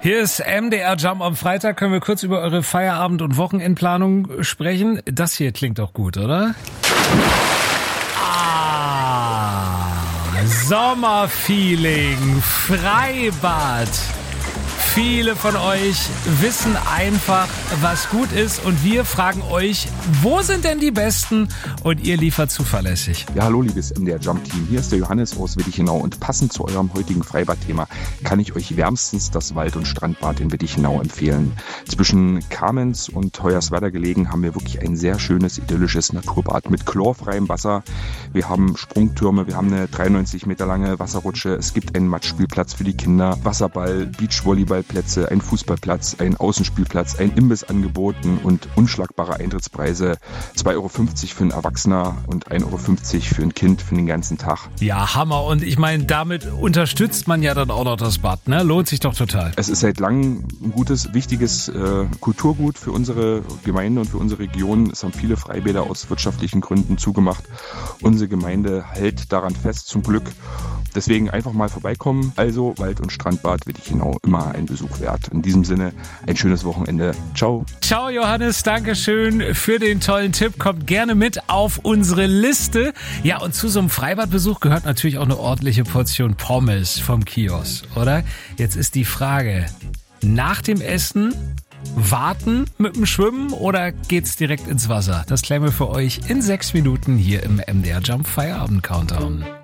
Hier ist MDR Jump am Freitag. Können wir kurz über eure Feierabend- und Wochenendplanung sprechen? Das hier klingt doch gut, oder? Sommerfeeling, Freibad. Viele von euch wissen einfach, was gut ist, und wir fragen euch, wo sind denn die Besten? Und ihr liefert zuverlässig. Ja, hallo liebes MDR Jump Team, hier ist der Johannes aus Wittichenau, und passend zu eurem heutigen Freibadthema kann ich euch wärmstens das Wald- und Strandbad in Wittichenau empfehlen. Zwischen Kamenz und Hoyerswerda gelegen haben wir wirklich ein sehr schönes, idyllisches Naturbad mit chlorfreiem Wasser. Wir haben Sprungtürme, wir haben eine 93 Meter lange Wasserrutsche, es gibt einen Matschspielplatz für die Kinder, Wasserball, Beachvolleyballplätze, ein Fußballplatz, ein Außenspielplatz, ein Imbiss angeboten und unschlagbare Eintrittspreise. 2,50 € für einen Erwachsener und 1,50 € für ein Kind für den ganzen Tag. Ja, Hammer. Und ich meine, damit unterstützt man ja dann auch noch das Bad, ne? Lohnt sich doch total. Es ist seit langem ein gutes, wichtiges Kulturgut für unsere Gemeinde und für unsere Region. Es haben viele Freibäder aus wirtschaftlichen Gründen zugemacht. Unsere Gemeinde hält daran fest, zum Glück. Deswegen einfach mal vorbeikommen. Also Wald- und Strandbad Wittichenau, immer ein Besuch wert. In diesem Sinne, ein schönes Wochenende. Ciao. Ciao Johannes, Dankeschön für den tollen Tipp. Kommt gerne mit auf unsere Liste. Ja, und zu so einem Freibadbesuch gehört natürlich auch eine ordentliche Portion Pommes vom Kiosk, oder? Jetzt ist die Frage, nach dem Essen warten mit dem Schwimmen oder geht's direkt ins Wasser? Das klären wir für euch in 6 Minuten hier im MDR Jump Feierabend Countdown.